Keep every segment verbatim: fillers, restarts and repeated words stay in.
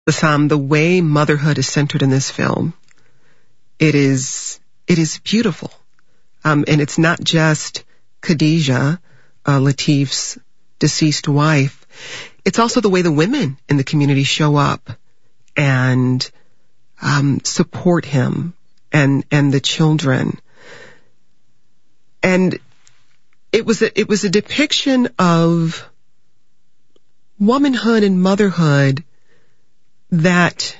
Bassam, the way motherhood is centered in this film, it is it is beautiful. Um, and it's not just Khadijah, uh, Latif's deceased wife. It's also the way the women in the community show up and um, support him and and the children. And it was a, it was a depiction of womanhood and motherhood that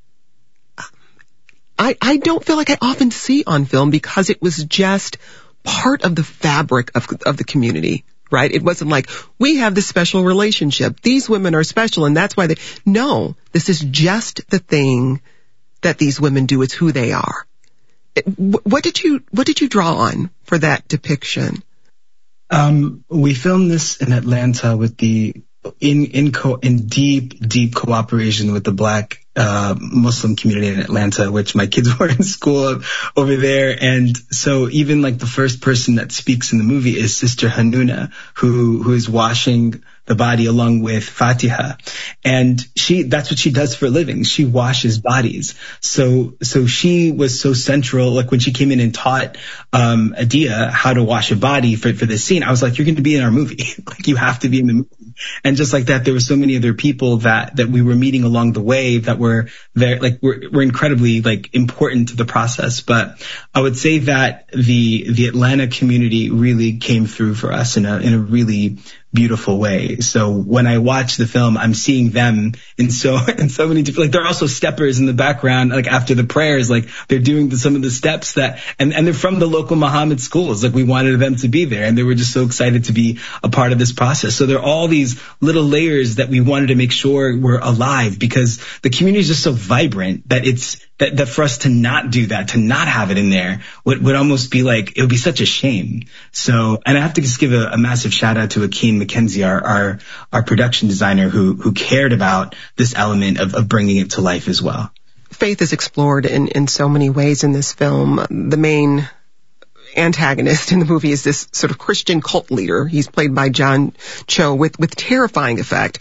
I, I don't feel like I often see on film, because it was just part of the fabric of, of the community, right? It wasn't like, we have this special relationship, these women are special, and that's why they... No, this is just the thing that these women do. It's who they are. It, what did you What did you draw on for that depiction? Um, we filmed this in Atlanta with the in in co- in deep deep cooperation with the Black uh Muslim community in Atlanta, which my kids were in school over there. And so even like the first person that speaks in the movie is Sister Hanuna, who who is washing the body along with Fatiha. And she, that's what she does for a living. She washes bodies. So, so she was so central. Like when she came in and taught, um, Adia how to wash a body for, for this scene, I was like, you're going to be in our movie. Like you have to be in the movie. And just like that, there were so many other people that, that we were meeting along the way that were there, like were, were incredibly like important to the process. But I would say that the, the Atlanta community really came through for us in a, in a really beautiful way. So when I watch the film, I'm seeing them in so in so many different, like, there are also steppers in the background, like after the prayers, like they're doing the, some of the steps that, and, and they're from the local Muhammad schools. Like we wanted them to be there, and they were just so excited to be a part of this process. So there are all these little layers that we wanted to make sure were alive, because the community is just so vibrant that it's, that, that for us to not do that, to not have it in there, would, would almost be like, it would be such a shame. So, and I have to just give a, a massive shout out to Akeen McKenzie, our, our, our production designer, who, who cared about this element of, of bringing it to life as well. Faith is explored in, in so many ways in this film. The main antagonist in the movie is this sort of Christian cult leader. He's played by John Cho with, with terrifying effect.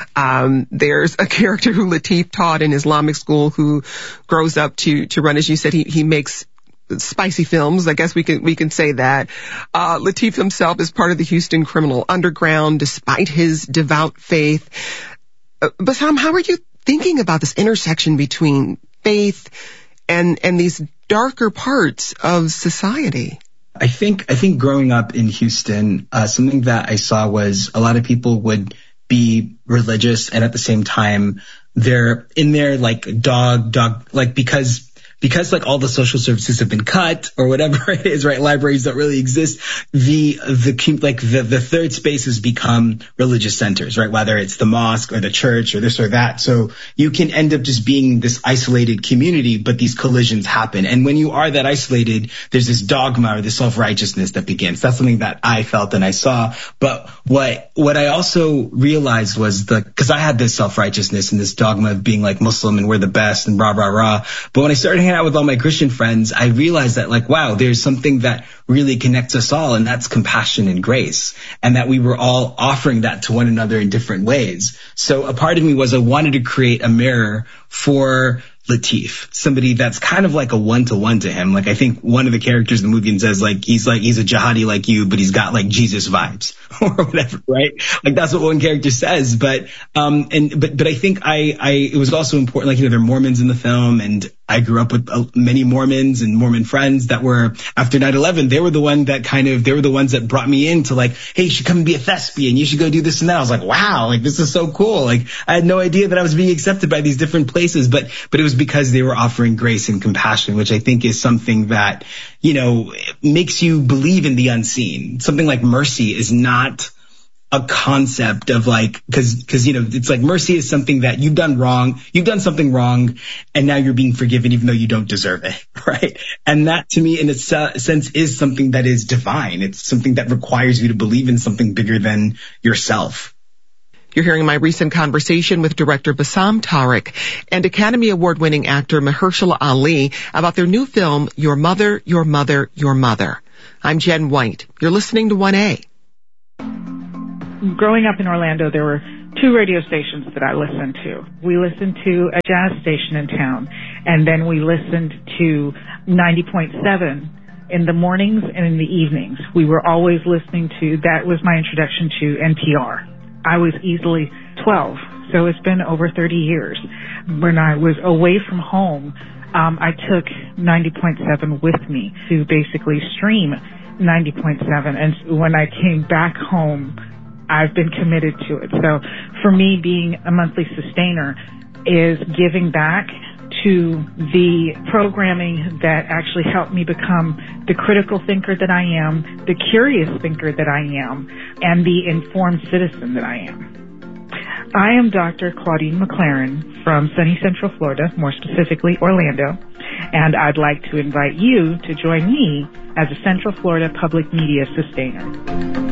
Um, there's a character who Latif taught in Islamic school who grows up to, to run, as you said, he, he makes spicy films. I guess we can, we can say that. Uh, Latif himself is part of the Houston criminal underground, despite his devout faith. Uh, Bassam, how are you thinking about this intersection between faith and, and these darker parts of society? I think, I think growing up in Houston, uh, something that I saw was a lot of people would be religious, and at the same time, they're in there like dog, dog, like because Because like all the social services have been cut or whatever it is, right? Libraries don't really exist. The, the, like the, the third spaces become religious centers, right? Whether it's the mosque or the church or this or that. So you can end up just being this isolated community, but these collisions happen. And when you are that isolated, there's this dogma or this self-righteousness that begins. That's something that I felt and I saw. But what, what I also realized was the, cause I had this self-righteousness and this dogma of being like Muslim and we're the best and rah, rah, rah. But when I started hanging out with all my Christian friends, I realized that like, wow, there's something that really connects us all, and that's compassion and grace, and that we were all offering that to one another in different ways. So a part of me was I wanted to create a mirror for Latif, somebody that's kind of like a one-to-one to him. Like I think one of the characters in the movie says like he's like he's a jihadi like you, but he's got like Jesus vibes or whatever, right? Like that's what one character says. But um and but but I think I I it was also important, like, you know, there are Mormons in the film, and I grew up with uh, many Mormons and Mormon friends that were, after nine eleven, they were the one that kind of, they were the ones that brought me into like, hey, you should come and be a thespian. You should go do this and that. I was like, wow, like this is so cool. Like I had no idea that I was being accepted by these different places, but, but it was because they were offering grace and compassion, which I think is something that, you know, makes you believe in the unseen. Something like mercy is not a concept of like, cause, cause, you know, it's like mercy is something that you've done wrong. You've done something wrong, and now you're being forgiven even though you don't deserve it. Right. And that to me in a sense is something that is divine. It's something that requires you to believe in something bigger than yourself. You're hearing my recent conversation with director Bassam Tariq and Academy Award-winning actor Mahershala Ali about their new film, Your Mother, Your Mother, Your Mother. I'm Jen White. You're listening to one A. Growing up in Orlando, there were two radio stations that I listened to. We listened to a jazz station in town, and then we listened to ninety point seven in the mornings and in the evenings. We were always listening to, that was my introduction to N P R. I was easily twelve, so it's been over thirty years. When I was away from home, um, I took ninety point seven with me to basically stream ninety point seven, and when I came back home, I've been committed to it. So for me, being a monthly sustainer is giving back to the programming that actually helped me become the critical thinker that I am, the curious thinker that I am, and the informed citizen that I am. I am Doctor Claudine McLaren from sunny Central Florida, more specifically Orlando, and I'd like to invite you to join me as a Central Florida Public Media Sustainer.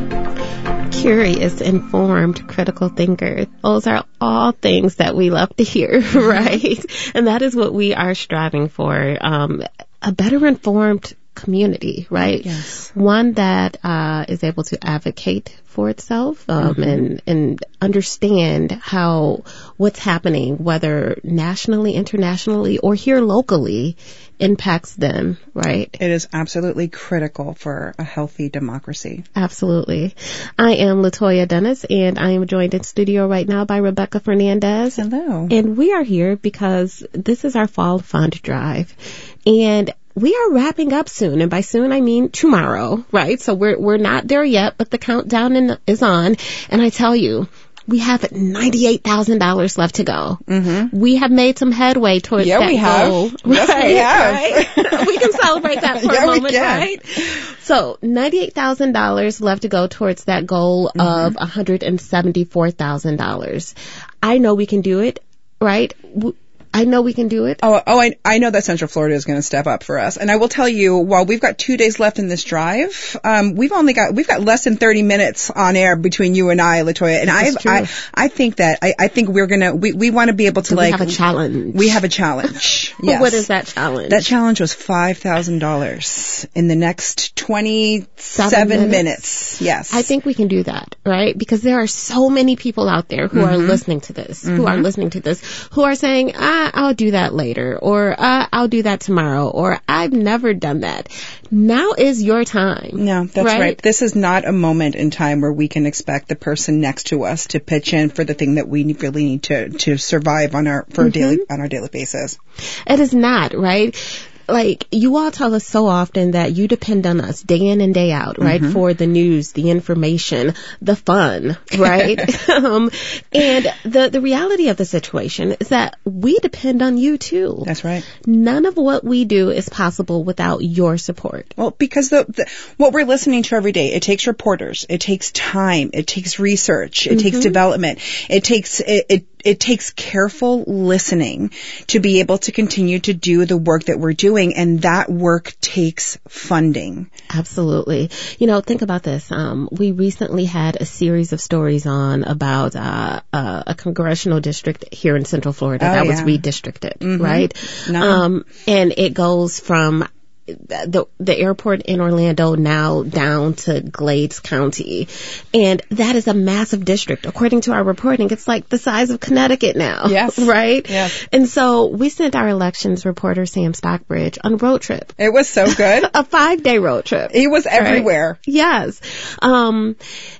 Curious, informed, critical thinker. Those are all things that we love to hear, right? And that is what we are striving for, um, a better informed community, right? Yes. One that uh, is able to advocate for itself um, mm-hmm. and and understand how what's happening, whether nationally, internationally, or here locally, impacts them, right? It is absolutely critical for a healthy democracy. Absolutely. I am Latoya Dennis, and I am joined in studio right now by Rebecca Fernandez. Hello. And we are here because this is our Fall Fund Drive. And we are wrapping up soon, and by soon I mean tomorrow, right? So we're we're not there yet, but the countdown in, is on. And I tell you, we have ninety-eight thousand dollars left to go. Mm-hmm. We have made some headway towards yeah, that we have. goal. Yes, right, we have. Right? We can celebrate that for yeah, a moment, we can. right? So ninety-eight thousand dollars left to go towards that goal mm-hmm. of one hundred seventy-four thousand dollars. I know we can do it, right? W- I know we can do it. Oh, oh, I, I know that Central Florida is going to step up for us. And I will tell you, while we've got two days left in this drive, um, we've only got, we've got less than thirty minutes on air between you and I, Latoya. And I, I, I think that, I, I think we're going to, we, we want to be able to so like. We have a challenge. We have a challenge. Yes. What is that challenge? That challenge was five thousand dollars in the next twenty-seven minutes. minutes. Yes. I think we can do that, right? Because there are so many people out there who mm-hmm. are listening to this, mm-hmm. who are listening to this, who are saying, ah, I'll do that later. Later, or uh, I'll do that tomorrow, or I've never done that. Now is your time. No, that's right? right. This is not a moment in time where we can expect the person next to us to pitch in for the thing that we really need to to survive on our for mm-hmm. a daily on our daily basis. It is not, right? Like, you all tell us so often that you depend on us day in and day out, right, mm-hmm. for the news, the information, the fun, right? um, and the, the reality of the situation is that we depend on you, too. That's right. None of what we do is possible without your support. Well, because the, the what we're listening to every day, it takes reporters, it takes time, it takes research, it mm-hmm. takes development, it takes it, it It takes careful listening to be able to continue to do the work that we're doing, and that work takes funding. Absolutely. You know, think about this. Um, we recently had a series of stories on about uh, uh, a congressional district here in Central Florida oh, that yeah. was redistricted, mm-hmm. right? No. Um, and it goes from the the airport in Orlando now down to Glades County. And that is a massive district. According to our reporting, it's like the size of Connecticut now. Yes. Right? Yes. And so we sent our elections reporter, Sam Stockbridge, on a road trip. It was so good. A five-day road trip. He was everywhere. Right? Yes. Um,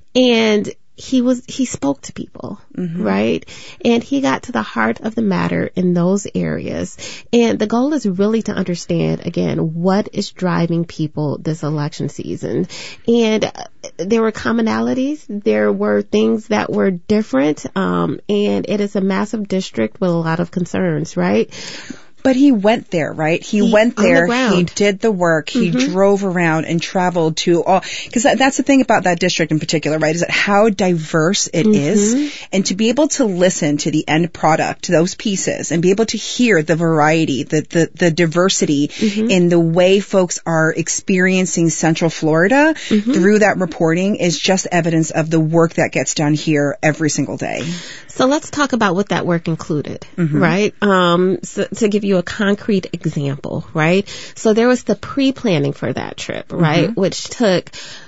and he was, he spoke to people, mm-hmm. right? And he got to the heart of the matter in those areas. And the goal is really to understand, again, what is driving people this election season. And there were commonalities. There were things that were different. Um, and it is a massive district with a lot of concerns, right? But he went there, right? He, he went there. The he did the work. He mm-hmm. drove around and traveled to all, because that, that's the thing about that district in particular, right? Is that how diverse it mm-hmm. is, and to be able to listen to the end product, to those pieces, and be able to hear the variety, the the, the diversity mm-hmm. in the way folks are experiencing Central Florida mm-hmm. through that reporting is just evidence of the work that gets done here every single day. So let's talk about what that work included, mm-hmm. right? Um, so, to give you a concrete example, right? So there was the pre-planning for that trip, right? Mm-hmm. Which took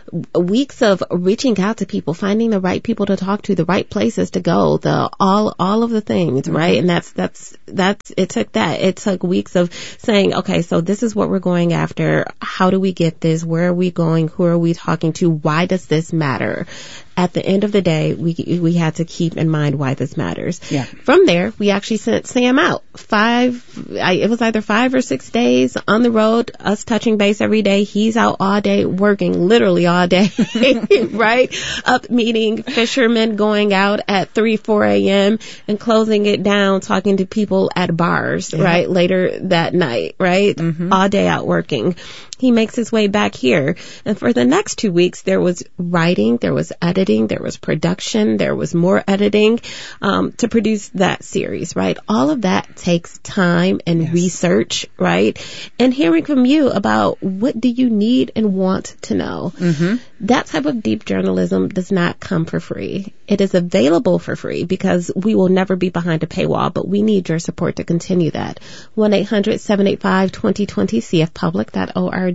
weeks of reaching out to people, finding the right people to talk to, the right places to go, the all all of the things, mm-hmm. right? And that's that's that's it took that. It took weeks of saying, okay, so this is what we're going after. How do we get this? Where are we going? Who are we talking to? Why does this matter? At the end of the day, we we had to keep in mind why this matters. Yeah. From there, we actually sent Sam out. Five, I, it was either five or six days on the road, us touching base every day. He's out all day working, literally all day, right? Up meeting fishermen, going out at three, four a.m. and closing it down, talking to people at bars, yeah. right? Later that night, right? Mm-hmm. All day out working. He makes his way back here. And for the next two weeks, there was writing, there was editing, there was production, there was more editing um, to produce that series, right? All of that takes time and yes. research, right? And hearing from you about what do you need and want to know. Mm-hmm. That type of deep journalism does not come for free. It is available for free because we will never be behind a paywall, but we need your support to continue that. one eight hundred seven eight five two zero two zero, c f public dot org.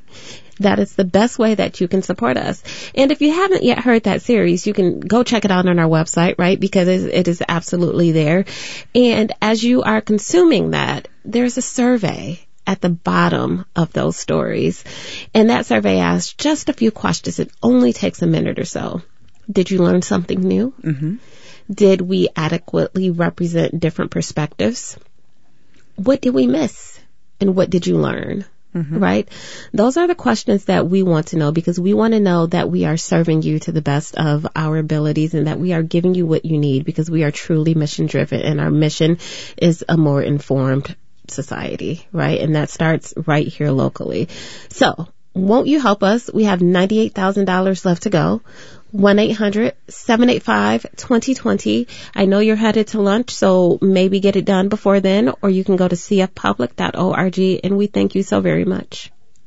That is the best way that you can support us. And if you haven't yet heard that series, you can go check it out on our website, right? Because it is absolutely there. And as you are consuming that, there's a survey at the bottom of those stories. And that survey asks just a few questions. It only takes a minute or so. Did you learn something new? Mm-hmm. Did we adequately represent different perspectives? What did we miss? And what did you learn? Mm-hmm. Right? Those are the questions that we want to know because we want to know that we are serving you to the best of our abilities and that we are giving you what you need because we are truly mission driven and our mission is a more informed society, right? And that starts right here locally. So, won't you help us? We have ninety-eight thousand dollars left to go. one eight hundred seven eight five two zero two zero. I know you're headed to lunch, so maybe get it done before then, or you can go to c f public dot org, and we thank you so very much.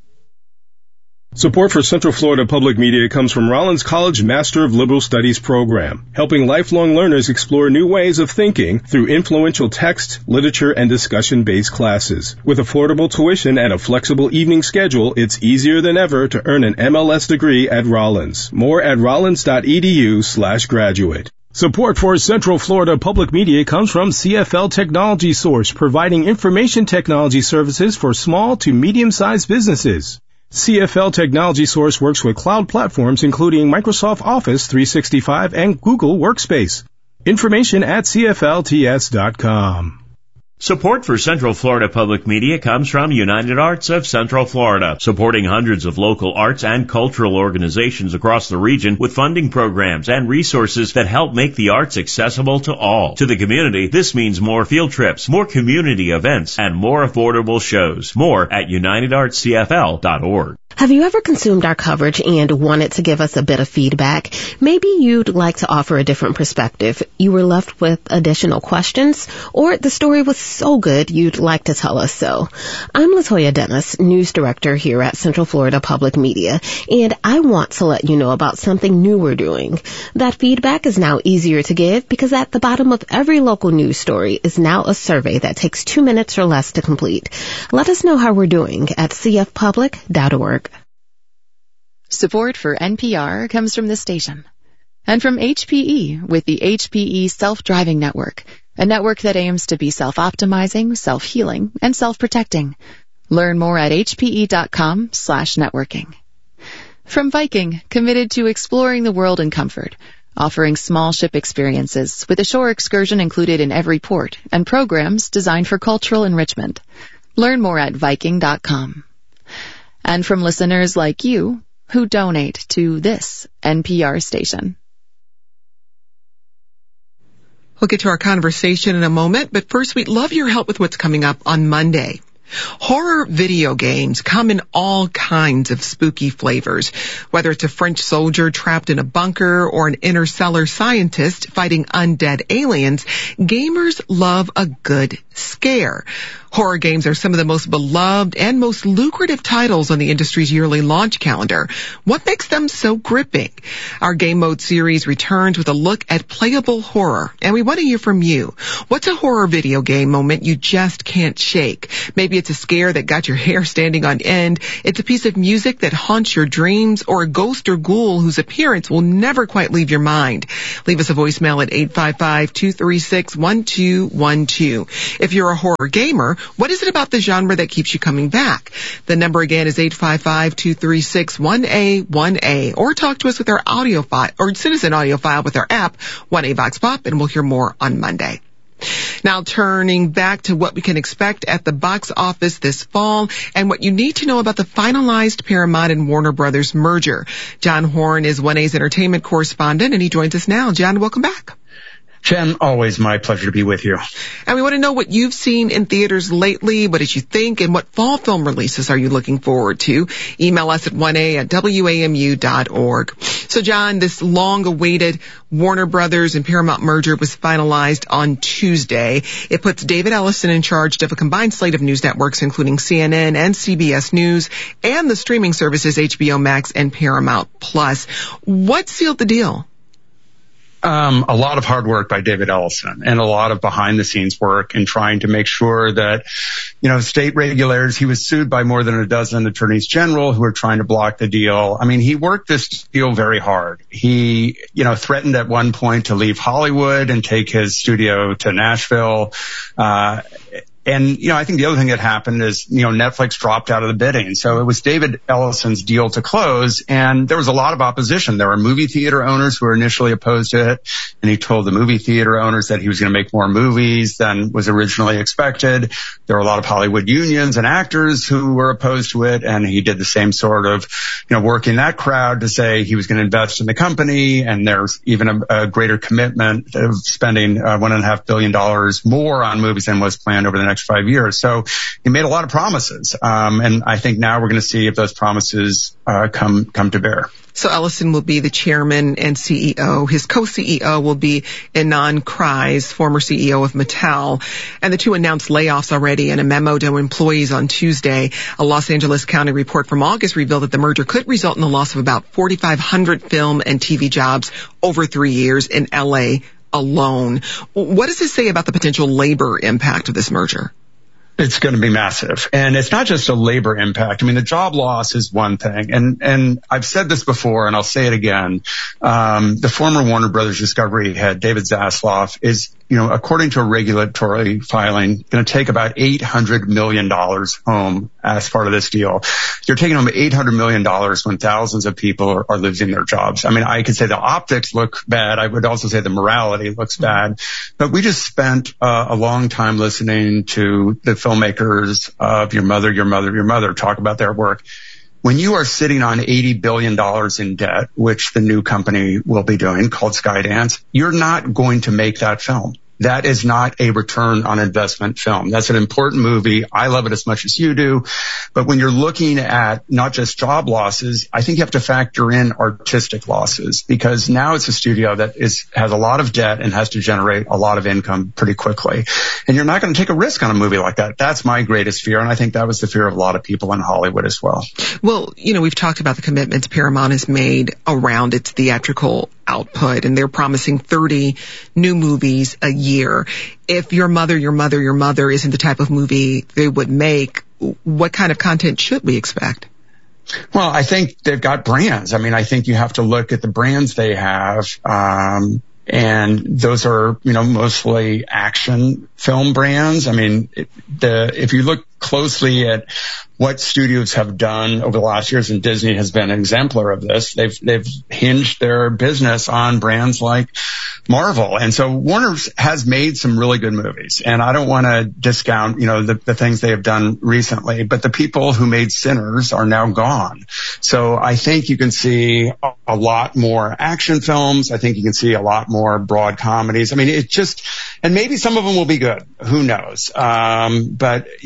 Support for Central Florida Public Media comes from Rollins College Master of Liberal Studies program, helping lifelong learners explore new ways of thinking through influential text, literature, and discussion-based classes. With affordable tuition and a flexible evening schedule, it's easier than ever to earn an M L S degree at Rollins. More at rollins.edu slash graduate. Support for Central Florida Public Media comes from C F L Technology Source, providing information technology services for small to medium-sized businesses. C F L Technology Source works with cloud platforms including Microsoft Office three sixty-five and Google Workspace. Information at c f l t s dot com. Support for Central Florida Public Media comes from United Arts of Central Florida, supporting hundreds of local arts and cultural organizations across the region with funding programs and resources that help make the arts accessible to all. To the community, this means more field trips, more community events, and more affordable shows. More at united arts c f l dot org. Have you ever consumed our coverage and wanted to give us a bit of feedback? Maybe you'd like to offer a different perspective. You were left with additional questions, or the story was so good you'd like to tell us so. I'm LaToya Dennis, News Director here at Central Florida Public Media, and I want to let you know about something new we're doing. That feedback is now easier to give because at the bottom of every local news story is now a survey that takes two minutes or less to complete. Let us know how we're doing at c f public dot org. Support for N P R comes from this station and from H P E with the H P E Self-Driving Network, a network that aims to be self-optimizing, self-healing, and self-protecting. Learn more at h p e dot com slash networking. From Viking, committed to exploring the world in comfort, offering small ship experiences with a shore excursion included in every port and programs designed for cultural enrichment. Learn more at viking dot com. And from listeners like you, who donate to this N P R station. We'll get to our conversation in a moment, but first we'd love your help with what's coming up on Monday. Horror video games come in all kinds of spooky flavors. Whether it's a French soldier trapped in a bunker or an interstellar scientist fighting undead aliens, gamers love a good scare. Horror games are some of the most beloved and most lucrative titles on the industry's yearly launch calendar. What makes them so gripping? Our Game Mode series returns with a look at playable horror, and we want to hear from you. What's a horror video game moment you just can't shake? Maybe it's a scare that got your hair standing on end. It's a piece of music that haunts your dreams, or a ghost or ghoul whose appearance will never quite leave your mind. Leave us a voicemail at eight five five, two three six, one two one two. If you're a horror gamer, what is it about the genre that keeps you coming back? The number again is eight five five, two three six, one A one A, or talk to us with our audio file, or send us an audio file with our app, one A Vox Pop, and we'll hear more on Monday. Now turning back to what we can expect at the box office this fall and what you need to know about the finalized Paramount and Warner Brothers merger. John Horn is one A's entertainment correspondent, and he joins us now. John, welcome back. Jen, always my pleasure to be with you. And we want to know what you've seen in theaters lately. What did you think? And what fall film releases are you looking forward to? Email us at one A at W A M U dot org. So, John, this long-awaited Warner Brothers and Paramount merger was finalized on Tuesday. It puts David Ellison in charge of a combined slate of news networks, including C N N and C B S News, and the streaming services H B O Max and Paramount Plus. What sealed the deal? Um, a lot of hard work by David Ellison and a lot of behind the scenes work in trying to make sure that, you know, state regulators, he was sued by more than a dozen attorneys general who were trying to block the deal. I mean, he worked this deal very hard. He, you know, threatened at one point to leave Hollywood and take his studio to Nashville. Uh, And, you know, I think the other thing that happened is, you know, Netflix dropped out of the bidding. So it was David Ellison's deal to close, and there was a lot of opposition. There were movie theater owners who were initially opposed to it, and he told the movie theater owners that he was going to make more movies than was originally expected. There were a lot of Hollywood unions and actors who were opposed to it, and he did the same sort of, you know, working that crowd to say he was going to invest in the company, and there's even a, a greater commitment of spending uh, one and a half billion dollars more on movies than was planned over the next five years. So he made a lot of promises. Um, and I think now we're going to see if those promises uh, come come to bear. So Ellison will be the chairman and C E O. His co-C E O will be Ynon Kreiz, former C E O of Mattel. And the two announced layoffs already in a memo to employees on Tuesday. A Los Angeles County report from August revealed that the merger could result in the loss of about forty-five hundred film and T V jobs over three years in L A alone. What does this say about the potential labor impact of this merger? It's going to be massive. And it's not just a labor impact. I mean, the job loss is one thing. And, and I've said this before, and I'll say it again. Um, the former Warner Brothers Discovery head, David Zaslav, is, you know, according to a regulatory filing, going to take about eight hundred million dollars home as part of this deal. You're taking home eight hundred million dollars when thousands of people are, are losing their jobs. I mean, I could say the optics look bad. I would also say the morality looks bad. But we just spent uh, a long time listening to the filmmakers of Your Mother, Your Mother, Your Mother talk about their work. When you are sitting on eighty billion dollars in debt, which the new company will be doing called Skydance, you're not going to make that film. That is not a return on investment film. That's an important movie. I love it as much as you do. But when you're looking at not just job losses, I think you have to factor in artistic losses, because now it's a studio that is has a lot of debt and has to generate a lot of income pretty quickly. And you're not going to take a risk on a movie like that. That's my greatest fear. And I think that was the fear of a lot of people in Hollywood as well. Well, you know, we've talked about the commitments Paramount has made around its theatrical output, and they're promising thirty new movies a year. If Your Mother, Your Mother, Your Mother isn't the type of movie they would make, what kind of content should we expect? Well, I think they've got brands. I mean, I think you have to look at the brands they have. Um, and those are, you know, mostly action film brands. I mean, it, the, if you look closely at what studios have done over the last years, and Disney has been an exemplar of this, they've, they've hinged their business on brands like Marvel. And so Warner has made some really good movies, and I don't want to discount, you know, the, the things they have done recently, but the people who made Sinners are now gone. So I think you can see a, a lot more action films. I think you can see a lot more broad comedies. I mean, it just, and maybe some of them will be good. Who knows? Um, but you know,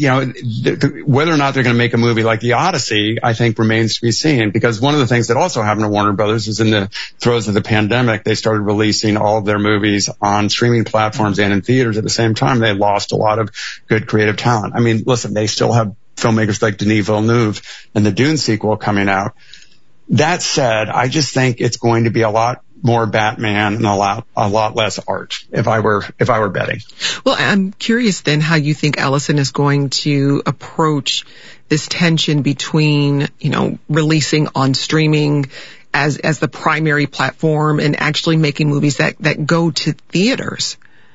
th- th- whether or not they're going to make a movie like The Odyssey, I think remains to be seen, because one of the things that also happened to Warner Brothers is in the throes of the pandemic, they started releasing all of their movies on streaming platforms and in theaters at the same time. They lost a lot of good creative talent. I mean, listen, they still have filmmakers like Denis Villeneuve and the Dune sequel coming out. That said, I just think it's going to be a lot more Batman and a lot, a lot less art, if I were, if I were betting. Well, I'm curious then how you think Ellison is going to approach this tension between, you know, releasing on streaming as, as the primary platform and actually making movies that, that go to theaters.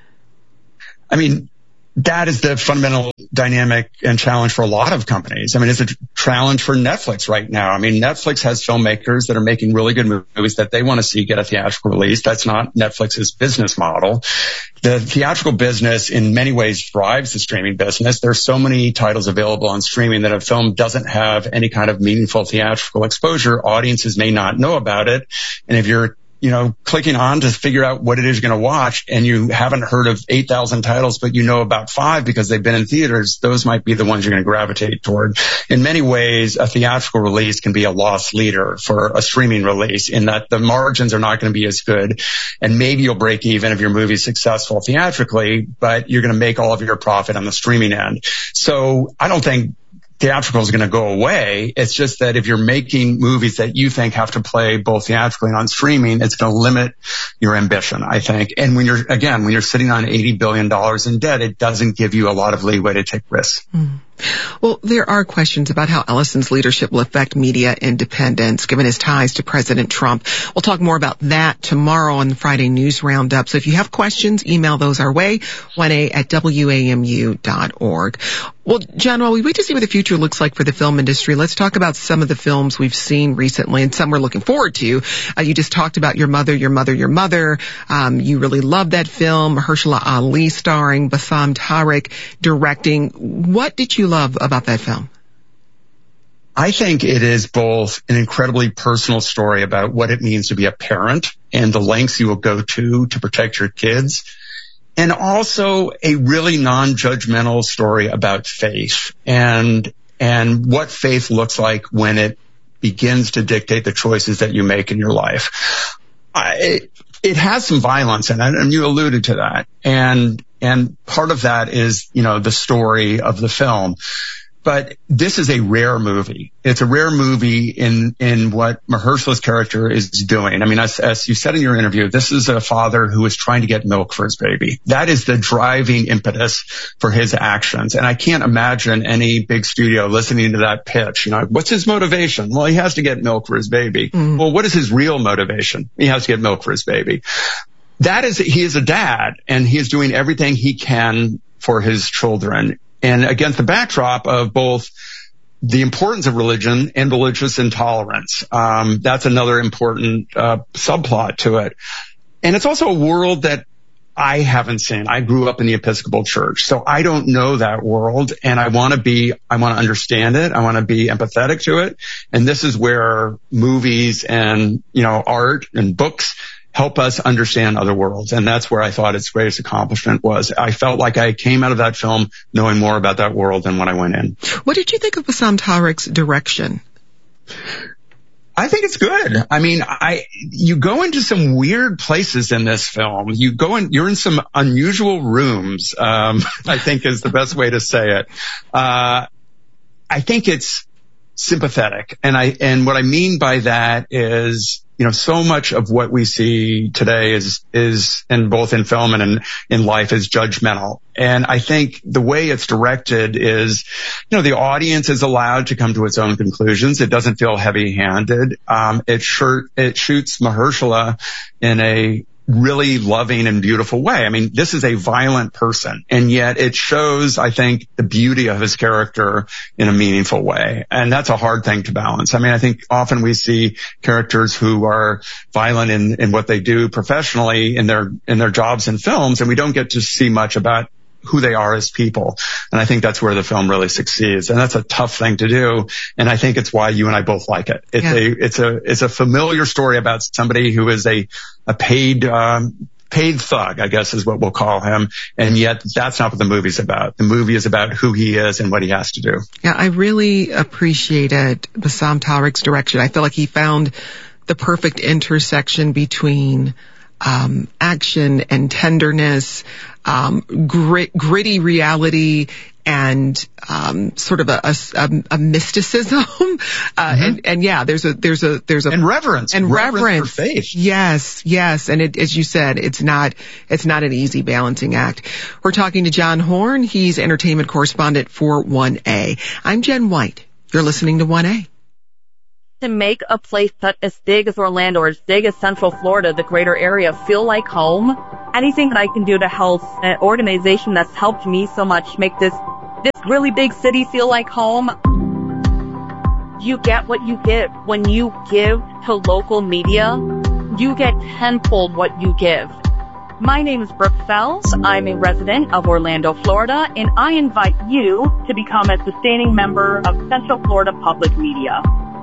I mean, that is the fundamental dynamic and challenge for a lot of companies. I mean, it's a challenge for Netflix right now. I mean, Netflix has filmmakers that are making really good movies that they want to see get a theatrical release. That's not Netflix's business model. The theatrical business in many ways drives the streaming business. There's so many titles available on streaming that a film doesn't have any kind of meaningful theatrical exposure. Audiences may not know about it. And if you're you know, clicking on to figure out what it is you're going to watch, and you haven't heard of eight thousand titles, but you know about five because they've been in theaters, those might be the ones you're going to gravitate toward. In many ways, a theatrical release can be a loss leader for a streaming release, in that the margins are not going to be as good, and maybe you'll break even if your movie's successful theatrically, but you're going to make all of your profit on the streaming end. So I don't think theatrical is going to go away. It's just that if you're making movies that you think have to play both theatrically and on streaming, it's going to limit your ambition, I think. And when you're, again, when you're sitting on eighty billion dollars in debt, it doesn't give you a lot of leeway to take risks. Mm. Well, there are questions about how Ellison's leadership will affect media independence, given his ties to President Trump. We'll talk more about that tomorrow on the Friday News Roundup. So if you have questions, email those our way, one A at W A M U dot org. Well, John, while we wait to see what the future looks like for the film industry, let's talk about some of the films we've seen recently and some we're looking forward to. Uh, you just talked about Your Mother, Your Mother, Your Mother. Um, you really loved that film. Mahershala Ali starring, Bassam Tariq directing. What did you love about that film? I think it is both an incredibly personal story about what it means to be a parent and the lengths you will go to to protect your kids, and also a really non-judgmental story about faith and and what faith looks like when it begins to dictate the choices that you make in your life. I, it, it has some violence in it, and you alluded to that. And and part of that is, you know, the story of the film. But this is a rare movie. It's a rare movie in, in what Mahershala's character is doing. I mean, as, as you said in your interview, this is a father who is trying to get milk for his baby. That is the driving impetus for his actions. And I can't imagine any big studio listening to that pitch. You know, what's his motivation? Well, he has to get milk for his baby. Mm. Well, what is his real motivation? He has to get milk for his baby. That is, he is a dad, and he is doing everything he can for his children. And against the backdrop of both the importance of religion and religious intolerance. Um, that's another important uh, subplot to it. And it's also a world that I haven't seen. I grew up in the Episcopal Church, so I don't know that world, and I want to be, I want to understand it. I want to be empathetic to it. And this is where movies and, you know, art and books help us understand other worlds. And that's where I thought its greatest accomplishment was. I felt like I came out of that film knowing more about that world than when I went in. What did you think of Bassam Tariq's direction? I think it's good. I mean, I, you go into some weird places in this film. You go in, you're in some unusual rooms, um, I think is the best way to say it. Uh, I think it's sympathetic. And I, and what I mean by that is, you know, so much of what we see today is, is, and both in film and in, in life is judgmental. And I think the way it's directed is, you know, the audience is allowed to come to its own conclusions. It doesn't feel heavy handed. Um, it sure, it shoots Mahershala in a really loving and beautiful way. I mean, this is a violent person, and yet it shows, I think, the beauty of his character in a meaningful way. And that's a hard thing to balance. I mean, I think often we see characters who are violent in, in what they do professionally in their, in their jobs in films, and we don't get to see much about who they are as people. And I think that's where the film really succeeds. And that's a tough thing to do. And I think it's why you and I both like it. It's yeah. a, it's a, it's a familiar story about somebody who is a, a paid, um, paid thug, I guess is what we'll call him. And yet that's not what the movie's about. The movie is about who he is and what he has to do. Yeah, I really appreciated Bassam Tariq's direction. I feel like he found the perfect intersection between um action and tenderness, um grit, gritty reality, and um sort of a a, a mysticism, uh, mm-hmm. and and yeah, there's a there's a there's a and reverence and reverence, reverence for faith. Yes, yes, and it, as you said, it's not it's not an easy balancing act. We're talking to John Horn. He's entertainment correspondent for one A. I'm Jen White. You're listening to one A. To make a place that as big as Orlando or as big as Central Florida, the greater area, feel like home, anything that I can do to help an organization that's helped me so much make this this really big city feel like home. You get what you give. When you give to local media, you get tenfold what you give. My name is Brooke Fells. I'm a resident of Orlando, Florida, and I invite you to become a sustaining member of Central Florida Public Media.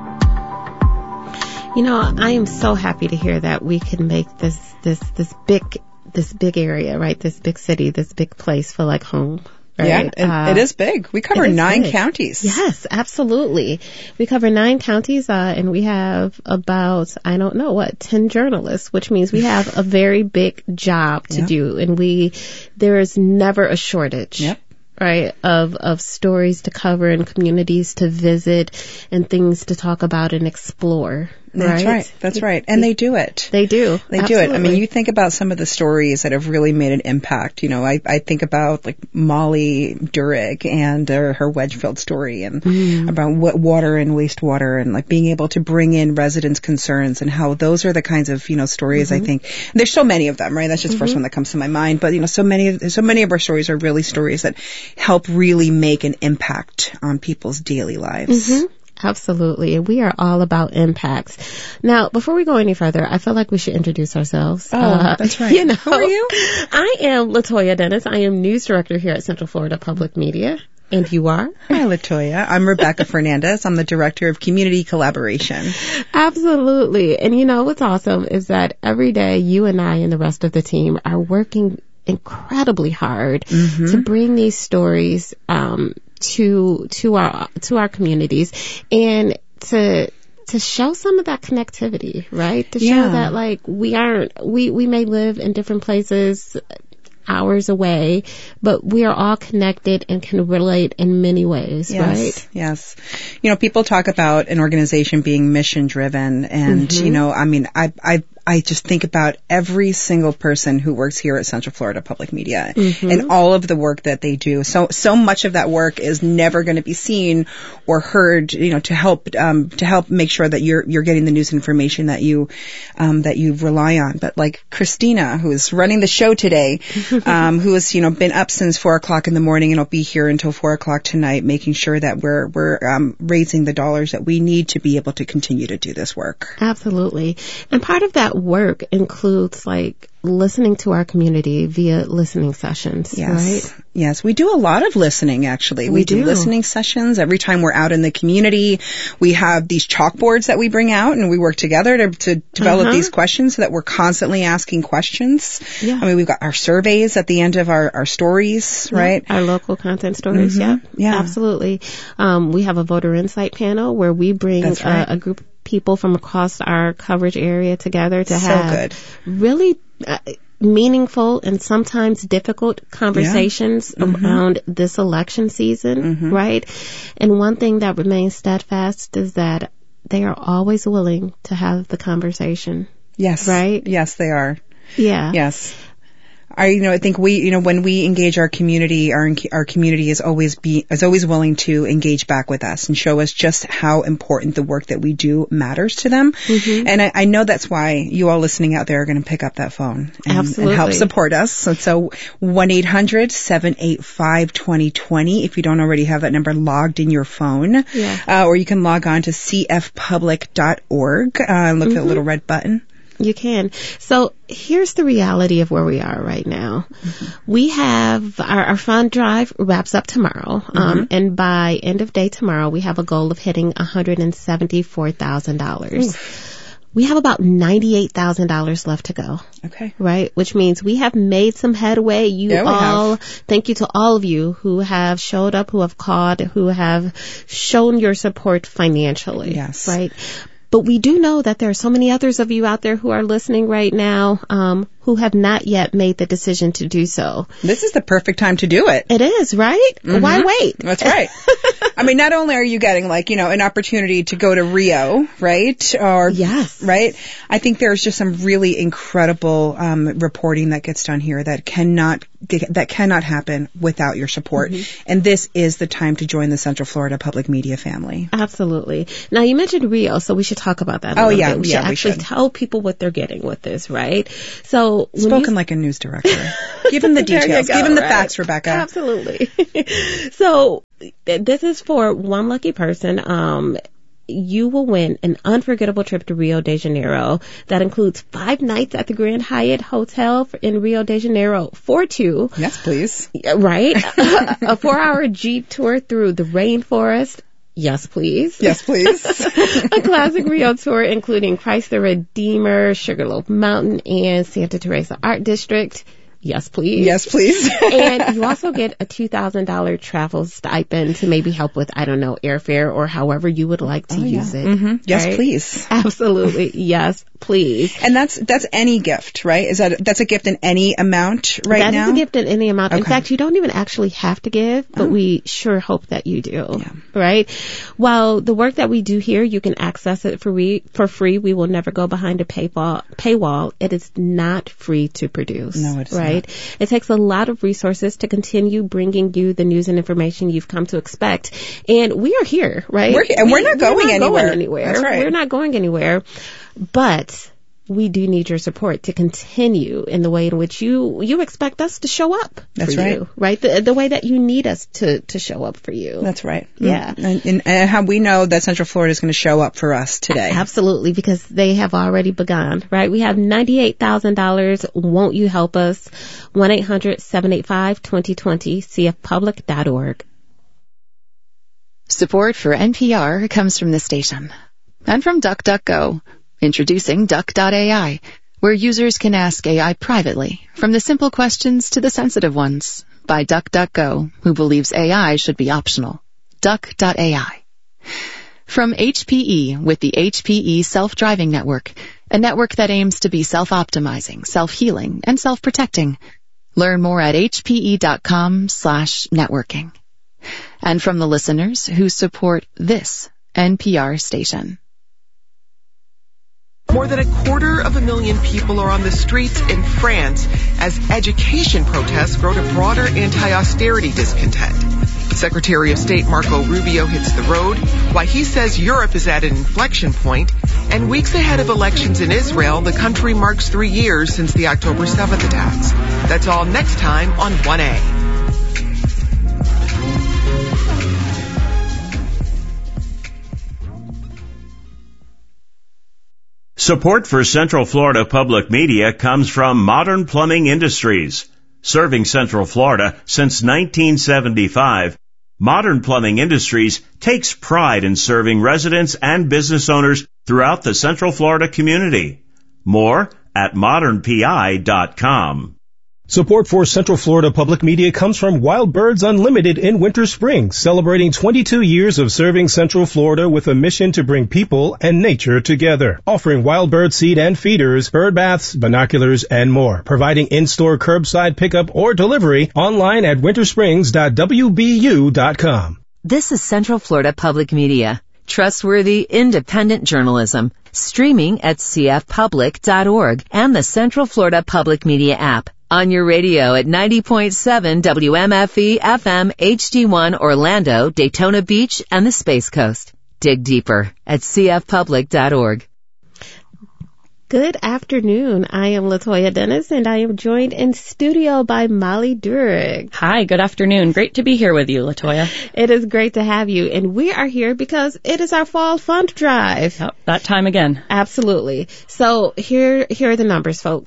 You know, I am so happy to hear that we can make this, this, this big, this big area, right? This big city, this big place feel like home. Right? Yeah, it, uh, it is big. We cover nine big. counties. Yes, absolutely. We cover nine counties, uh, and we have about, I don't know what, ten journalists, which means we have a very big job to yep. do. And we, there is never a shortage. Yep. Right, of, of stories to cover and communities to visit and things to talk about and explore. That's right. right. That's right. And they do it. They do. They Absolutely. do it. I mean, you think about some of the stories that have really made an impact. You know, I, I think about like Molly Durig and uh, her Wedgfield story and mm. about what water and wastewater and like being able to bring in residents' concerns and how those are the kinds of, you know, stories mm-hmm. I think. There's so many of them, right? That's just mm-hmm. the first one that comes to my mind. But, you know, so many, so many of our stories are really stories that help really make an impact on people's daily lives. Mm-hmm. Absolutely. And we are all about impacts. Now, before we go any further, I feel like we should introduce ourselves. Oh, uh, that's right. You know, who are you? I am LaToya Dennis. I am news director here at Central Florida Public Media. And you are? Hi, LaToya. I'm Rebecca Fernandez. I'm the director of community collaboration. Absolutely. And you know, what's awesome is that every day you and I and the rest of the team are working incredibly hard mm-hmm. to bring these stories, um, to to our to our communities and to to show some of that connectivity, right? To show yeah. that like we aren't we we may live in different places hours away, but we are all connected and can relate in many ways, yes, right? Yes. You know, people talk about an organization being mission driven and mm-hmm. you know, I mean, I I I just think about every single person who works here at Central Florida Public Media mm-hmm. and all of the work that they do. So, so much of that work is never going to be seen or heard, you know, to help, um, to help make sure that you're, you're getting the news information that you, um, that you rely on. But like Christina, who's running the show today, um, who has, you know, been up since four o'clock in the morning and will be here until four o'clock tonight, making sure that we're, we're, um, raising the dollars that we need to be able to continue to do this work. Absolutely. And part of that work includes like listening to our community via listening sessions, yes. right? Yes, we do a lot of listening actually. We, we do. do listening sessions every time we're out in the community. We have these chalkboards that we bring out and we work together to, to develop uh-huh. these questions so that we're constantly asking questions. Yeah. I mean, we've got our surveys at the end of our, our stories, yeah. right? Our local content stories, mm-hmm. yeah. Yeah. Absolutely. Um, we have a voter insight panel where we bring That's right. uh, a group of people from across our coverage area together to so have good. really uh, meaningful and sometimes difficult conversations yeah. mm-hmm. around this election season, mm-hmm. right? And one thing that remains steadfast is that they are always willing to have the conversation. Yes. Right? Yes, they are. Yeah. Yes. I, you know, I think we, you know, when we engage our community, our our community is always be is always willing to engage back with us and show us just how important the work that we do matters to them. Mm-hmm. And I, I know that's why you all listening out there are going to pick up that phone and, Absolutely. and help support us. So, so one eight hundred seven eight five two zero two zero if you don't already have that number logged in your phone, yeah. uh, or you can log on to c f public dot org uh, and look mm-hmm. at the little red button. You can. So here's the reality of where we are right now. Mm-hmm. We have our, our fund drive wraps up tomorrow. Mm-hmm. Um, and by end of day tomorrow, we have a goal of hitting one hundred seventy-four thousand dollars. we have about ninety-eight thousand dollars left to go. Okay. Right? Which means we have made some headway. You Yeah, we all, have. thank you to all of you who have showed up, who have called, who have shown your support financially. Yes. Right? But we do know that there are so many others of you out there who are listening right now, um, who have not yet made the decision to do so. This is the perfect time to do it. It is, right? Mm-hmm. Why wait? That's right. I mean, not only are you getting like, you know, an opportunity to go to Rio, right? Or, yes. Right? I think there's just some really incredible um, reporting that gets done here that cannot that cannot happen without your support. Mm-hmm. And this is the time to join the Central Florida Public Media family. Absolutely. Now, you mentioned Rio, so we should talk about that a oh, little yeah, bit. We yeah, should we actually should. tell people what they're getting with this, right? So Spoken you... like a news director. Give them the details. Go, Give them the right? facts, Rebecca. Absolutely. So this is for one lucky person. Um, you will win an unforgettable trip to Rio de Janeiro that includes five nights at the Grand Hyatt Hotel in Rio de Janeiro for two. Yes, please. Right? A four-hour Jeep tour through the rainforest. Yes, please. Yes, please. A classic Rio tour including Christ the Redeemer, Sugarloaf Mountain, and Santa Teresa Art District. Yes, please. Yes, please. And you also get a two thousand dollars travel stipend to maybe help with, I don't know, airfare or however you would like to oh, yeah. use it. Mm-hmm. Yes, right? please. Absolutely. Yes, please. And that's that's any gift, right? Is that that's a gift in any amount right that now? That is a gift in any amount. Okay. In fact, you don't even actually have to give, but oh. we sure hope that you do. Yeah. Right? While the work that we do here, you can access it for we, for free. We will never go behind a paywall. Paywall. It is not free to produce. No, it's right? not. It takes a lot of resources to continue bringing you the news and information you've come to expect. And we are here, right? We're here, and we, we're not going we're not anywhere. Going anywhere. That's right. We're not going anywhere. But we do need your support to continue in the way in which you you expect us to show up That's for right. you, right? The, the way that you need us to, to show up for you. That's right. Yeah. And, and, and how we know that Central Florida is going to show up for us today. Absolutely, because they have already begun, right? We have ninety-eight thousand dollars. Won't you help us? one eight hundred seven eight five two zero two zero, c f public dot org. Support for N P R comes from the station and from DuckDuckGo. Introducing Duck dot A I, where users can ask A I privately, from the simple questions to the sensitive ones, by DuckDuckGo, who believes A I should be optional. Duck dot A I. From H P E with the H P E Self-Driving Network, a network that aims to be self-optimizing, self-healing, and self-protecting. Learn more at hpe.com slash networking. And from the listeners who support this N P R station. More than a quarter of a million people are on the streets in France as education protests grow to broader anti-austerity discontent. Secretary of State Marco Rubio hits the road, why he says Europe is at an inflection point, and weeks ahead of elections in Israel, the country marks three years since the October seventh attacks. That's all next time on one A. Support for Central Florida Public Media comes from Modern Plumbing Industries. Serving Central Florida since nineteen seventy-five, Modern Plumbing Industries takes pride in serving residents and business owners throughout the Central Florida community. More at modern p i dot com. Support for Central Florida Public Media comes from Wild Birds Unlimited in Winter Springs, celebrating twenty-two years of serving Central Florida with a mission to bring people and nature together. Offering wild bird seed and feeders, bird baths, binoculars, and more. Providing in-store curbside pickup or delivery online at wintersprings dot w b u dot com. This is Central Florida Public Media. Trustworthy, independent journalism. Streaming at c f public dot org and the Central Florida Public Media app. On your radio at ninety point seven W M F E F M H D one Orlando, Daytona Beach, and the Space Coast. Dig deeper at c f public dot org. Good afternoon. I am Latoya Dennis, and I am joined in studio by Molly Durick. Hi, good afternoon. Great to be here with you, Latoya. It is great to have you, and we are here because it is our fall fund drive. Yep, that time again. Absolutely. So here, here are the numbers, folks.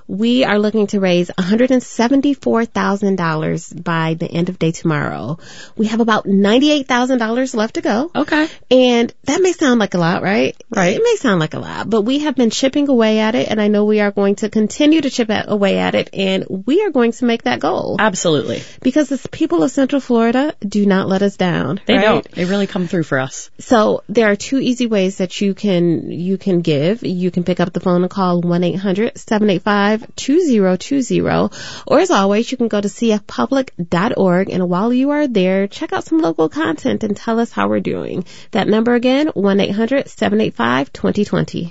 We are looking to raise one hundred seventy-four thousand dollars by the end of day tomorrow. We have about ninety-eight thousand dollars left to go. Okay. And that may sound like a lot, right? Right. It may sound like a lot, but we have been chipping away at it, and I know we are going to continue to chip at, away at it, and we are going to make that goal. Absolutely. Because the people of Central Florida do not let us down. They right? don't. They really come through for us. So there are two easy ways that you can you can give. You can pick up the phone and call one eight hundred seven eight five two zero two zero, or as always, you can go to c f public dot org, and while you are there, check out some local content and tell us how we're doing. That number again, one eight hundred seven eight five two zero two zero.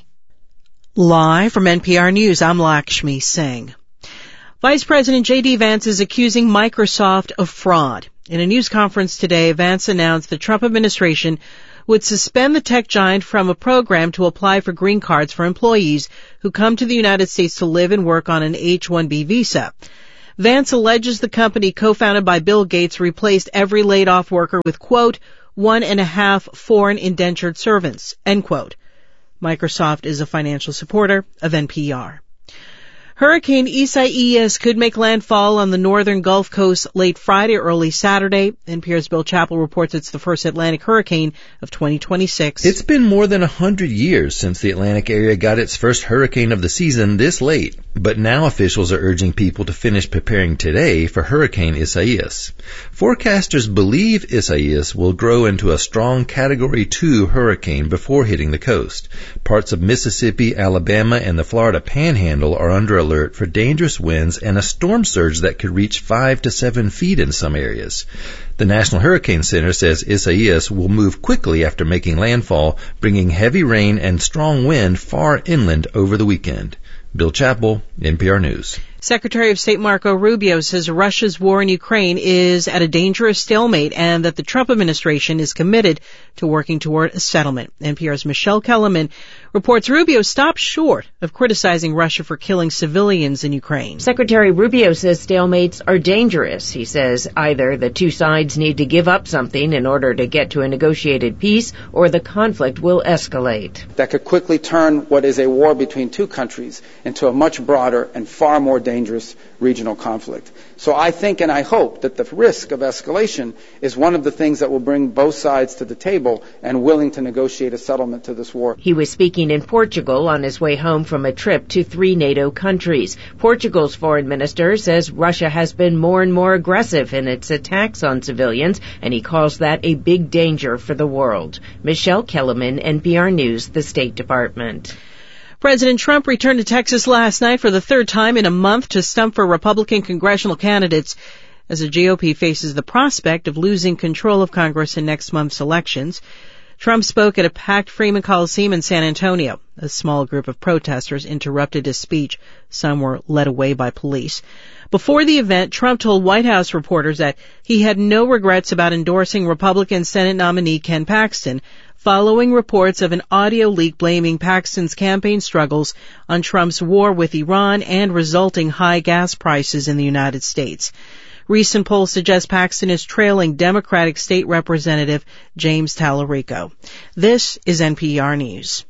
Live from N P R News, I'm Lakshmi Singh. Vice President J D Vance is accusing Microsoft of fraud. In a news conference today, Vance announced the Trump administration would suspend the tech giant from a program to apply for green cards for employees who come to the United States to live and work on an H one B visa. Vance alleges the company co-founded by Bill Gates replaced every laid-off worker with, quote, one and a half foreign indentured servants, end quote. Microsoft is a financial supporter of N P R. Hurricane Isaias could make landfall on the northern Gulf Coast late Friday or early Saturday. N P R's Bill Chappell reports it's the first Atlantic hurricane of twenty twenty-six. It's been more than a hundred years since the Atlantic area got its first hurricane of the season this late. But now officials are urging people to finish preparing today for Hurricane Isaias. Forecasters believe Isaias will grow into a strong Category two hurricane before hitting the coast. Parts of Mississippi, Alabama, and the Florida Panhandle are under alert for dangerous winds and a storm surge that could reach five to seven feet in some areas. The National Hurricane Center says Isaias will move quickly after making landfall, bringing heavy rain and strong wind far inland over the weekend. Bill Chappell, N P R News. Secretary of State Marco Rubio says Russia's war in Ukraine is at a dangerous stalemate and that the Trump administration is committed to working toward a settlement. N P R's Michelle Kellerman reports Rubio stopped short of criticizing Russia for killing civilians in Ukraine. Secretary Rubio says stalemates are dangerous. He says either the two sides need to give up something in order to get to a negotiated peace, or the conflict will escalate. That could quickly turn what is a war between two countries into a much broader and far more dangerous regional conflict. So I think and I hope that the risk of escalation is one of the things that will bring both sides to the table and willing to negotiate a settlement to this war. He was speaking in Portugal on his way home from a trip to three NATO countries. Portugal's foreign minister says Russia has been more and more aggressive in its attacks on civilians, and he calls that a big danger for the world. Michelle Kellerman, N P R News, the State Department. President Trump returned to Texas last night for the third time in a month to stump for Republican congressional candidates as the G O P faces the prospect of losing control of Congress in next month's elections. Trump spoke at a packed Freeman Coliseum in San Antonio. A small group of protesters interrupted his speech. Some were led away by police. Before the event, Trump told White House reporters that he had no regrets about endorsing Republican Senate nominee Ken Paxton, following reports of an audio leak blaming Paxton's campaign struggles on Trump's war with Iran and resulting high gas prices in the United States. Recent polls suggest Paxton is trailing Democratic State Representative James Tallarico. This is N P R News.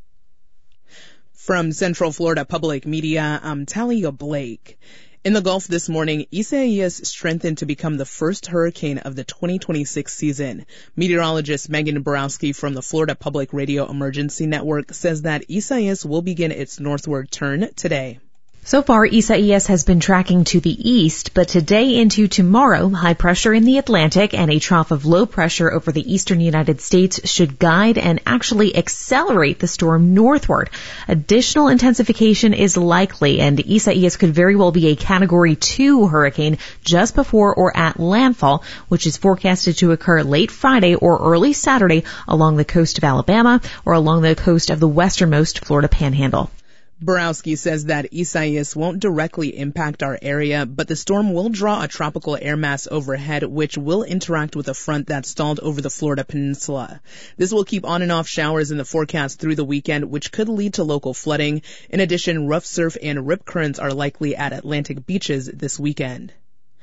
From Central Florida Public Media, I'm Talia Blake. In the Gulf this morning, Isaias strengthened to become the first hurricane of the twenty twenty-six season. Meteorologist Megan Borowski from the Florida Public Radio Emergency Network says that Isaias will begin its northward turn today. So far, Isaias has been tracking to the east, but today into tomorrow, high pressure in the Atlantic and a trough of low pressure over the eastern United States should guide and actually accelerate the storm northward. Additional intensification is likely, and Isaias could very well be a Category two hurricane just before or at landfall, which is forecasted to occur late Friday or early Saturday along the coast of Alabama or along the coast of the westernmost Florida Panhandle. Borowski says that Isaias won't directly impact our area, but the storm will draw a tropical air mass overhead, which will interact with a front that stalled over the Florida peninsula. This will keep on and off showers in the forecast through the weekend, which could lead to local flooding. In addition, rough surf and rip currents are likely at Atlantic beaches this weekend.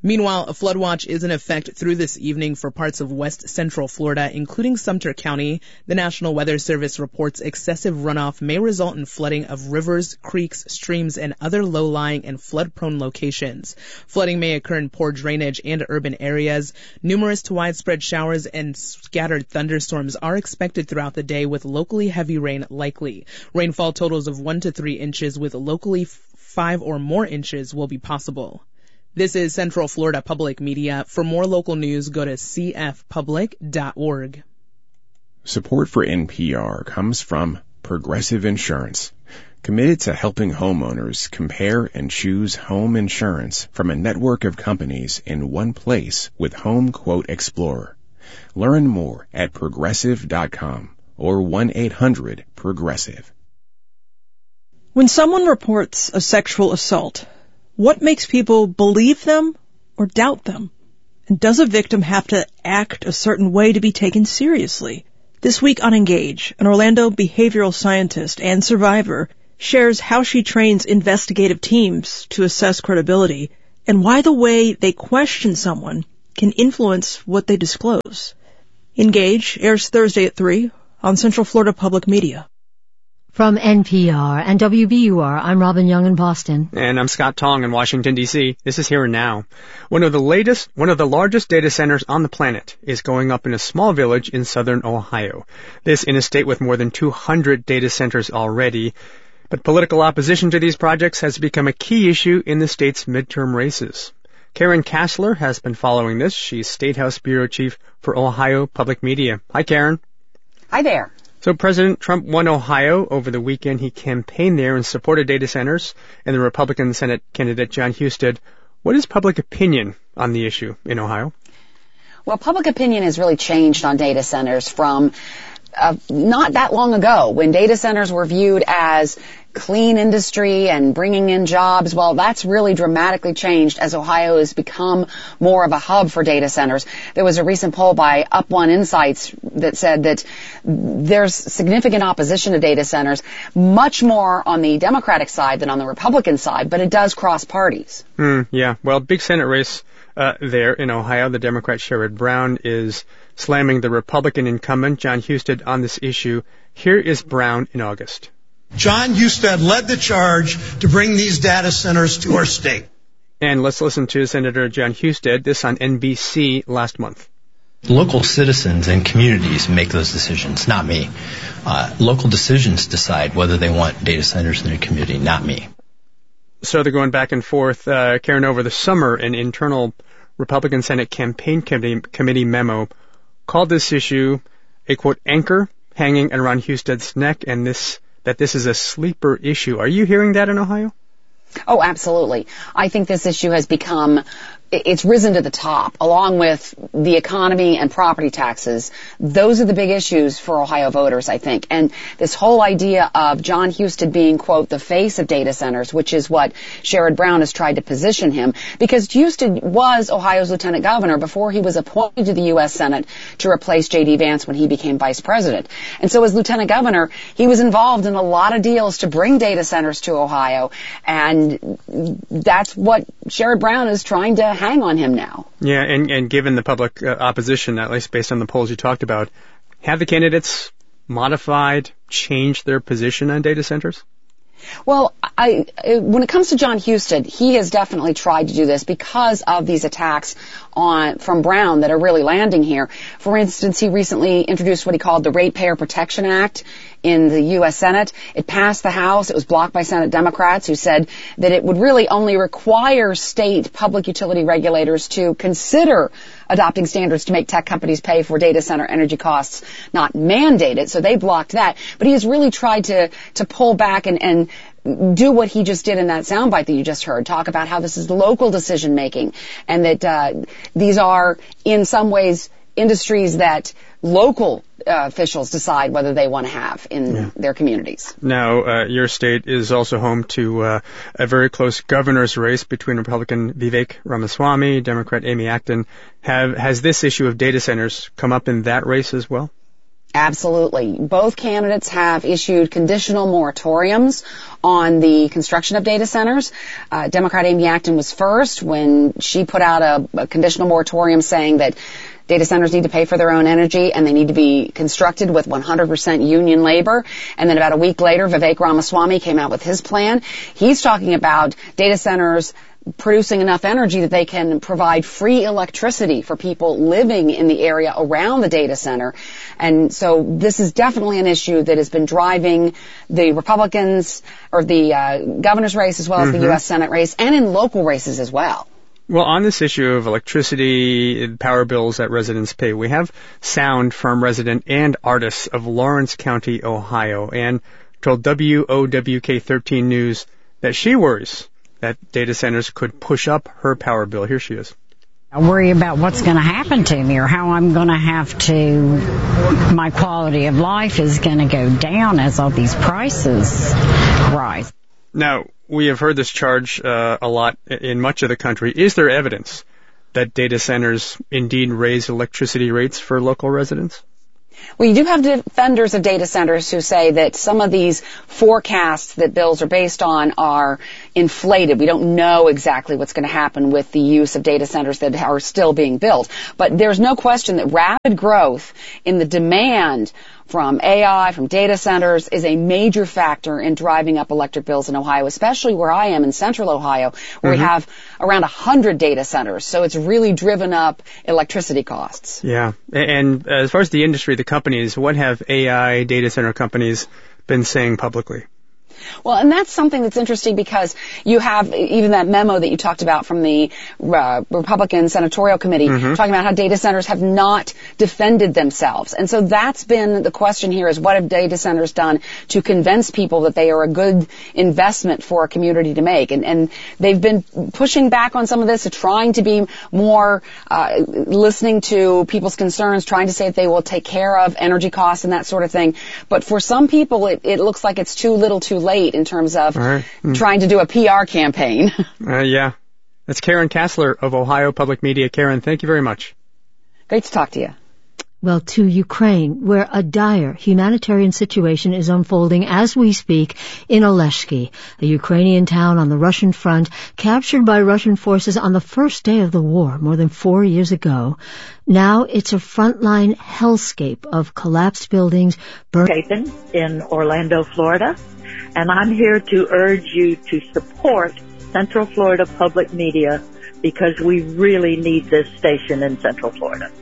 Meanwhile, a flood watch is in effect through this evening for parts of west central Florida, including Sumter County. The National Weather Service reports excessive runoff may result in flooding of rivers, creeks, streams, and other low-lying and flood-prone locations. Flooding may occur in poor drainage and urban areas. Numerous to widespread showers and scattered thunderstorms are expected throughout the day, with locally heavy rain likely. Rainfall totals of one to three inches with locally five or more inches will be possible. This is Central Florida Public Media. For more local news, go to c f public dot org. Support for N P R comes from Progressive Insurance, committed to helping homeowners compare and choose home insurance from a network of companies in one place with Home Quote Explorer. Learn more at progressive dot com or one eight hundred progressive. When someone reports a sexual assault, what makes people believe them or doubt them? And does a victim have to act a certain way to be taken seriously? This week on Engage, an Orlando behavioral scientist and survivor shares how she trains investigative teams to assess credibility and why the way they question someone can influence what they disclose. Engage airs Thursday at three on Central Florida Public Media. From N P R and W B U R, I'm Robin Young in Boston. And I'm Scott Tong in Washington, D C. This is Here and Now. One of the latest, one of the largest data centers on the planet is going up in a small village in southern Ohio. This in a state with more than two hundred data centers already. But political opposition to these projects has become a key issue in the state's midterm races. Karen Kassler has been following this. She's State House Bureau Chief for Ohio Public Media. Hi, Karen. Hi there. So President Trump won Ohio. Over the weekend, he campaigned there and supported data centers and the Republican Senate candidate Jon Husted. What is public opinion on the issue in Ohio? Well, public opinion has really changed on data centers from uh, not that long ago when data centers were viewed as clean industry and bringing in jobs. Well, that's really dramatically changed as Ohio has become more of a hub for data centers. There was a recent poll by Up One Insights that said that there's significant opposition to data centers, much more on the Democratic side than on the Republican side, but it does cross parties. Mm, yeah, well, big Senate race uh, there in Ohio. The Democrat Sherrod Brown is slamming the Republican incumbent Jon Husted on this issue. Here is Brown in August. Jon Husted led the charge to bring these data centers to our state. And let's listen to Senator Jon Husted, this on N B C last month. Local citizens and communities make those decisions, not me. Uh, local decisions decide whether they want data centers in their community, not me. So they're going back and forth. Uh, Karen, over the summer, an internal Republican Senate campaign committee, committee memo called this issue a, quote, anchor hanging around Husted's neck, and this that this is a sleeper issue. Are you hearing that in Ohio? Oh, absolutely. I think this issue has become, it's risen to the top, along with the economy and property taxes. Those are the big issues for Ohio voters, I think. And this whole idea of Jon Husted being, quote, the face of data centers, which is what Sherrod Brown has tried to position him, because Husted was Ohio's lieutenant governor before he was appointed to the U S Senate to replace J D Vance when he became vice president. And so as lieutenant governor, he was involved in a lot of deals to bring data centers to Ohio, and that's what Sherrod Brown is trying to hang on him now. Yeah, and, and given the public uh, opposition, at least based on the polls you talked about, have the candidates modified, changed their position on data centers? Well, I, when it comes to Jon Husted, he has definitely tried to do this because of these attacks on from Brown that are really landing here. For instance, he recently introduced what he called the Ratepayer Protection Act in the U S Senate. It passed the House. It was blocked by Senate Democrats who said that it would really only require state public utility regulators to consider adopting standards to make tech companies pay for data center energy costs, not mandate it. So they blocked that. But he has really tried to, to pull back and, and do what he just did in that soundbite that you just heard, talk about how this is local decision making and that uh, these are in some ways industries that local uh, officials decide whether they want to have in yeah. their communities. Now, uh, your state is also home to uh, a very close governor's race between Republican Vivek Ramaswamy, Democrat Amy Acton. Have, has this issue of data centers come up in that race as well? Absolutely. Both candidates have issued conditional moratoriums on the construction of data centers. Uh, Democrat Amy Acton was first when she put out a, a conditional moratorium saying that data centers need to pay for their own energy and they need to be constructed with one hundred percent union labor. And then about a week later, Vivek Ramaswamy came out with his plan. He's talking about data centers producing enough energy that they can provide free electricity for people living in the area around the data center. And so this is definitely an issue that has been driving the Republicans or the uh, governor's race as well as mm-hmm. the U S Senate race and in local races as well. Well, on this issue of electricity, power bills that residents pay, we have sound from resident and artist of Lawrence County, Ohio, and told W O W K thirteen News that she worries that data centers could push up her power bill. Here she is. I worry about what's going to happen to me or how I'm going to have to, my quality of life is going to go down as all these prices rise. Now, we have heard this charge uh, a lot in much of the country. Is there evidence that data centers indeed raise electricity rates for local residents? Well, you do have defenders of data centers who say that some of these forecasts that bills are based on are inflated. We don't know exactly what's going to happen with the use of data centers that are still being built. But there's no question that rapid growth in the demand from A I, from data centers, is a major factor in driving up electric bills in Ohio, especially where I am in central Ohio, where mm-hmm. we have around one hundred data centers. So it's really driven up electricity costs. Yeah. And as far as the industry, the companies, what have A I data center companies been saying publicly? Well, and that's something that's interesting because you have even that memo that you talked about from the uh, Republican Senatorial Committee mm-hmm. talking about how data centers have not defended themselves. And so that's been the question here is what have data centers done to convince people that they are a good investment for a community to make? And, and they've been pushing back on some of this, trying to be more uh, listening to people's concerns, trying to say that they will take care of energy costs and that sort of thing. But for some people, it, it looks like it's too little too late in terms of right. mm. trying to do a P R campaign. uh, yeah. That's Karen Kassler of Ohio Public Media. Karen, thank you very much. Great to talk to you. Well, to Ukraine, where a dire humanitarian situation is unfolding as we speak in Oleshki, a Ukrainian town on the Russian front, captured by Russian forces on the first day of the war more than four years ago. Now it's a frontline hellscape of collapsed buildings, burned in Orlando, Florida, and I'm here to urge you to support Central Florida Public Media because we really need this station in Central Florida.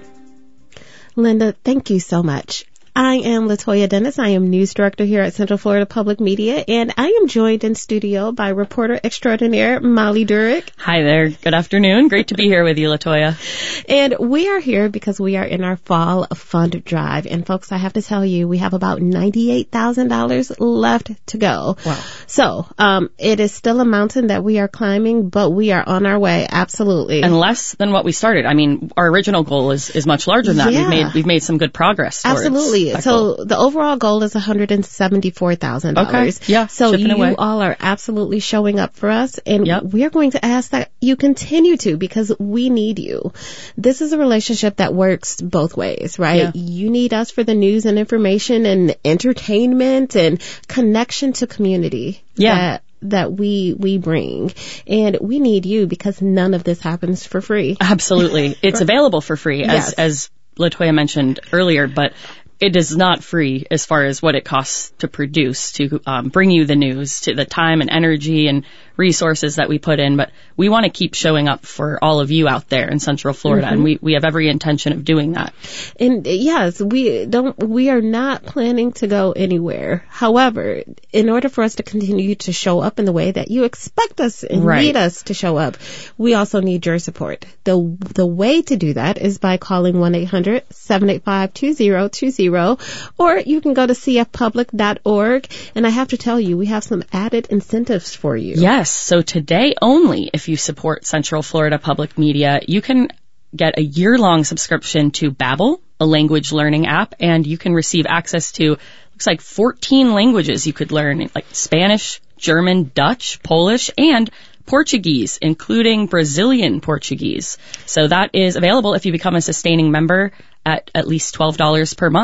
Linda, thank you so much. I am Latoya Dennis. I am news director here at Central Florida Public Media, and I am joined in studio by reporter extraordinaire Molly Durick. Hi there. Good afternoon. Great to be here with you, Latoya. And we are here because we are in our fall fund drive. And folks, I have to tell you, we have about ninety-eight thousand dollars left to go. Wow. So, um, it is still a mountain that we are climbing, but we are on our way. Absolutely. And less than what we started. I mean, our original goal is, is much larger than that. Yeah. We've made, we've made some good progress. Absolutely. So goal. The overall goal is one hundred seventy-four thousand dollars. Okay. Yeah. So you away. all are absolutely showing up for us, and yep. we're going to ask that you continue to because we need you. This is a relationship that works both ways, right? Yeah. You need us for the news and information and entertainment and connection to community. Yeah. That, that we we bring, and we need you because none of this happens for free. Absolutely. It's available for free, as Yes. as Latoya mentioned earlier, but it is not free as far as what it costs to produce, to um, bring you the news, to the time and energy and resources that we put in. But we want to keep showing up for all of you out there in Central Florida, Mm-hmm. and we, we have every intention of doing that. And yes, we don't, we are not planning to go anywhere. However, in order for us to continue to show up in the way that you expect us and Right. need us to show up, we also need your support. The, the way to do that is by calling one eight hundred seven eight five two zero two zero, or you can go to c f public dot org. And I have to tell you, we have some added incentives for you. Yes. So today only, if you support Central Florida Public Media, you can get a year-long subscription to Babbel, a language learning app, and you can receive access to, looks like fourteen languages you could learn, like Spanish, German, Dutch, Polish, and Portuguese, including Brazilian Portuguese. So that is available if you become a sustaining member at at least twelve dollars per month.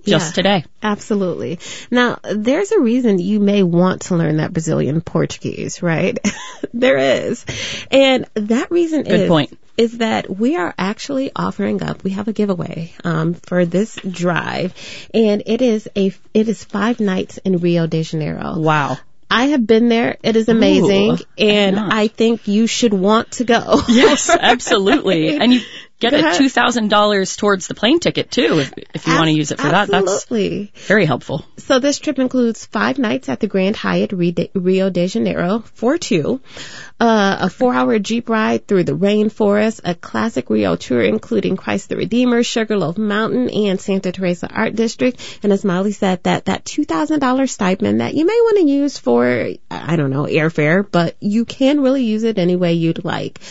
just yeah, today. Absolutely. Now, there's a reason you may want to learn that Brazilian Portuguese, right? There is. And that reason Good is, point. is that we are actually offering up, we have a giveaway um, for this drive, and it is a it is five nights in Rio de Janeiro. Wow. I have been there. It is amazing. Ooh, and I think you should want to go. Yes, absolutely. And you get a two thousand dollars towards the plane ticket, too, if, if you As- want to use it for that. Absolutely. That's very helpful. So this trip includes five nights at the Grand Hyatt Rio de Janeiro for two, uh, a four-hour Jeep ride through the rainforest, a classic Rio tour including Christ the Redeemer, Sugarloaf Mountain, and Santa Teresa Art District. And as Molly said, that, that two thousand dollars stipend that you may want to use for, I don't know, airfare, but you can really use it any way you'd like.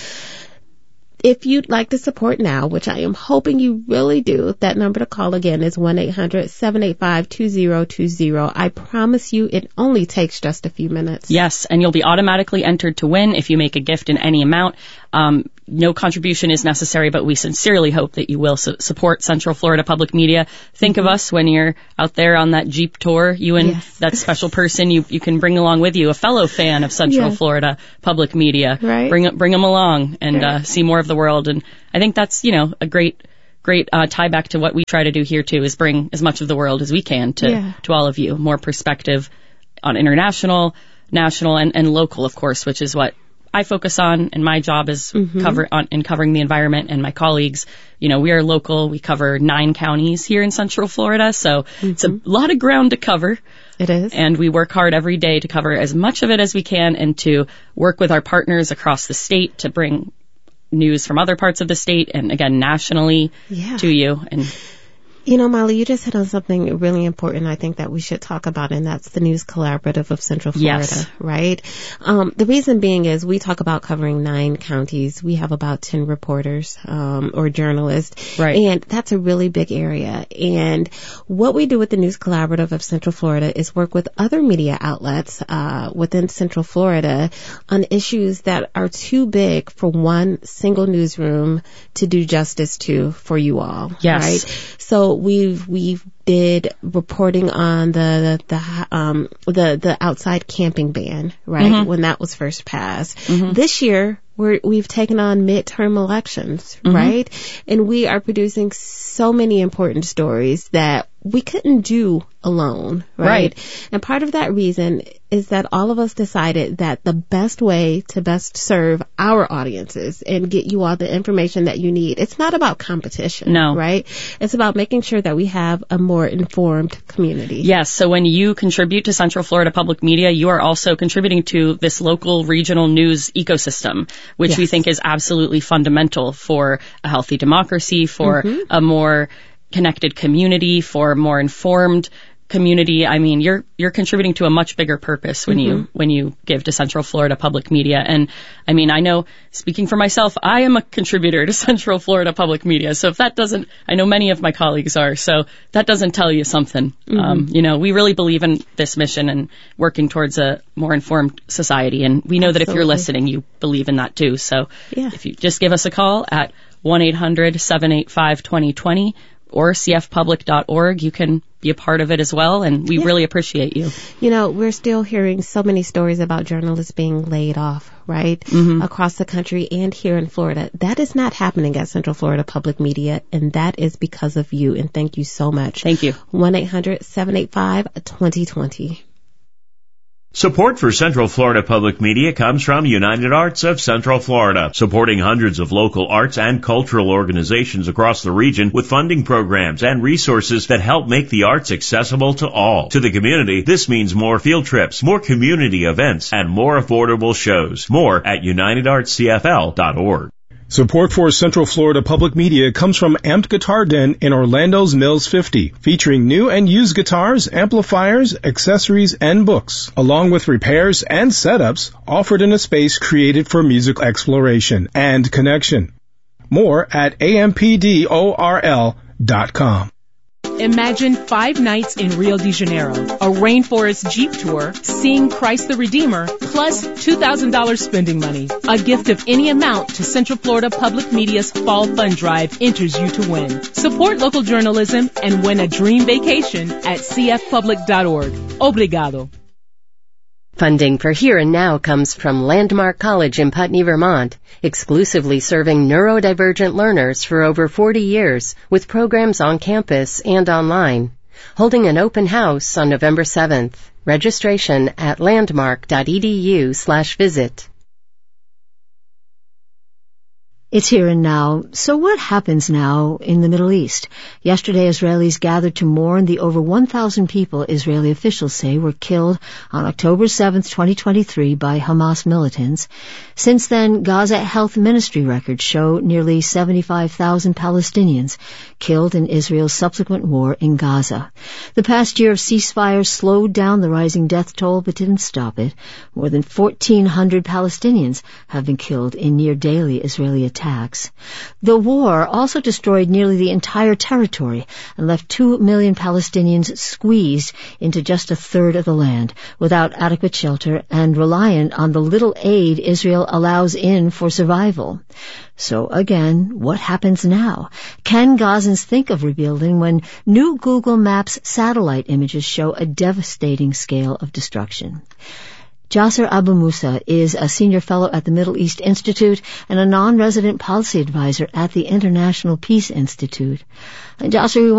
If you'd like to support now, which I am hoping you really do, that number to call again is one eight hundred seven eight five two zero two zero. I promise you it only takes just a few minutes. Yes, and you'll be automatically entered to win if you make a gift in any amount. Um, no contribution is necessary, but we sincerely hope that you will su- support Central Florida Public Media. Think mm-hmm. of us when you're out there on that Jeep tour. You and yes. that special person you you can bring along with you, a fellow fan of Central yes. Florida Public Media. Right. Bring bring them along and right. uh, see more of the world. And I think that's, you know, a great great uh, tie back to what we try to do here too, is bring as much of the world as we can to yeah. to all of you. More perspective on international, national, and, and local, of course, which is what I focus on, and my job is mm-hmm. cover on in covering the environment. And my colleagues, you know, we are local. We cover nine counties here in Central Florida, so mm-hmm. it's a lot of ground to cover. It is, and we work hard every day to cover as much of it as we can, and to work with our partners across the state to bring news from other parts of the state and again nationally yeah. to you. And you know, Molly, you just hit on something really important I think that we should talk about, and that's the News Collaborative of Central Florida, yes. right? Um, the reason being is we talk about covering nine counties. We have about ten reporters um, or journalists, right. and that's a really big area. And what we do with the News Collaborative of Central Florida is work with other media outlets uh, within Central Florida on issues that are too big for one single newsroom to do justice to for you all, yes. right? So we've we've did reporting on the the the, um, the, the outside camping ban, right? Mm-hmm. When that was first passed. Mm-hmm. This year we're we've taken on midterm elections, mm-hmm. right? And we are producing so many important stories that we couldn't do alone, right? right? And part of that reason is that all of us decided that the best way to best serve our audiences and get you all the information that you need, it's not about competition, no. right? It's about making sure that we have a more informed community. Yes, so when you contribute to Central Florida Public Media, you are also contributing to this local regional news ecosystem, which yes. we think is absolutely fundamental for a healthy democracy, for mm-hmm. a more connected community, for a more informed community. I mean, you're you're contributing to a much bigger purpose when mm-hmm. you when you give to Central Florida Public Media. And I mean, I know, speaking for myself, I am a contributor to Central Florida Public Media. So if that doesn't, I know many of my colleagues are. So that doesn't tell you something. Mm-hmm. Um, you know, we really believe in this mission and working towards a more informed society. And we know Absolutely. that if you're listening, you believe in that too. So yeah. if you just give us a call at one eight hundred seven eight five two zero two zero or c f public dot org, you can be a part of it as well, and we yeah. really appreciate you. You know, we're still hearing so many stories about journalists being laid off, right? Mm-hmm. Across the country and here in Florida. That is not happening at Central Florida Public Media, and that is because of you, and thank you so much. Thank you. one eight hundred seven eight five two zero two zero. Support for Central Florida Public Media comes from United Arts of Central Florida, supporting hundreds of local arts and cultural organizations across the region with funding programs and resources that help make the arts accessible to all. To the community, this means more field trips, more community events, and more affordable shows. More at united arts c f l dot org. Support for Central Florida Public Media comes from Amped Guitar Den in Orlando's Mills fifty, featuring new and used guitars, amplifiers, accessories, and books, along with repairs and setups offered in a space created for music exploration and connection. More at a m p d o r l dot com. Imagine five nights in Rio de Janeiro, a rainforest jeep tour, seeing Christ the Redeemer, plus two thousand dollars spending money. A gift of any amount to Central Florida Public Media's Fall Fund Drive enters you to win. Support local journalism and win a dream vacation at c f public dot org. Obrigado. Funding for Here and Now comes from Landmark College in Putney, Vermont, exclusively serving neurodivergent learners for over forty years with programs on campus and online. Holding an open house on November seventh. Registration at landmark dot e d u slash visit. It's Here and Now. So what happens now in the Middle East? Yesterday, Israelis gathered to mourn the over one thousand people Israeli officials say were killed on October seventh, twenty twenty-three by Hamas militants. Since then, Gaza Health Ministry records show nearly seventy-five thousand Palestinians killed in Israel's subsequent war in Gaza. The past year of ceasefire slowed down the rising death toll but didn't stop it. More than fourteen hundred Palestinians have been killed in near-daily Israeli attacks. Attacks. The war also destroyed nearly the entire territory and left two million Palestinians squeezed into just a third of the land, without adequate shelter and reliant on the little aid Israel allows in for survival. So again, what happens now? Can Gazans think of rebuilding when new Google Maps satellite images show a devastating scale of destruction? Jasser Abu Musa is a senior fellow at the Middle East Institute and a non-resident policy advisor at the International Peace Institute. Jasser, we